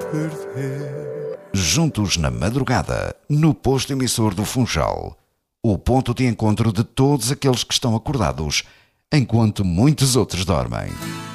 perder. Juntos na madrugada, no posto emissor do Funchal. O ponto de encontro de todos aqueles que estão acordados, enquanto muitos outros dormem.